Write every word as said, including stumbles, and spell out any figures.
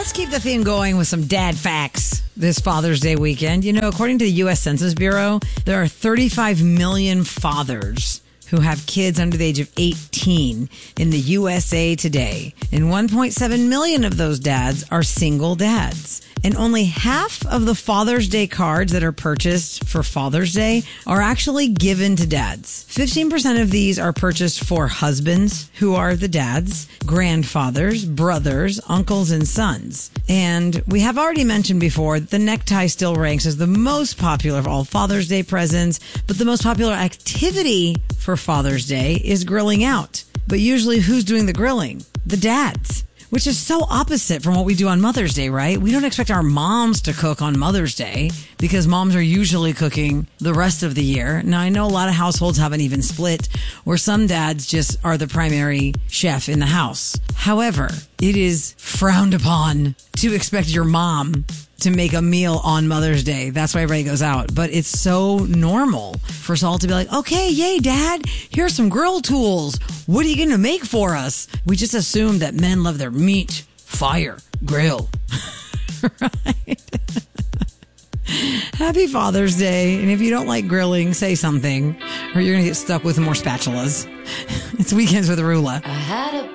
let's keep the theme going with some dad facts this Father's Day weekend. You know, according to the U S Census Bureau, there are thirty-five million fathers who have kids under the age of eighteen in the U S A today. And one point seven million of those dads are single dads. And only half of the Father's Day cards that are purchased for Father's Day are actually given to dads. fifteen percent of these are purchased for husbands, who are the dads, grandfathers, brothers, uncles, and sons. And we have already mentioned before, the necktie still ranks as the most popular of all Father's Day presents, but the most popular activity for Father's Day is grilling out. But usually who's doing the grilling? The dads. Which is so opposite from what we do on Mother's Day, right? We don't expect our moms to cook on Mother's Day because moms are usually cooking the rest of the year. Now, I know a lot of households have an even split where some dads just are the primary chef in the house. However, it is frowned upon to expect your mom to make a meal on Mother's Day. That's why everybody goes out. But it's so normal for us all to be like, okay, yay, Dad, here's some grill tools. What are you going to make for us? We just assume that men love their meat, fire, grill. Right? Happy Father's Day. And if you don't like grilling, say something, or you're going to get stuck with more spatulas. It's Weekends with Rula. I had a